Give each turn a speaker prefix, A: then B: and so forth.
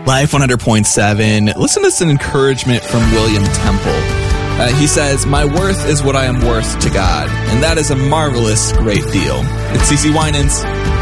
A: Life 100.7. Listen to some encouragement from William Temple. He says, "My worth is what I am worth to God, and that is a marvelous great deal." It's CeCe Winans.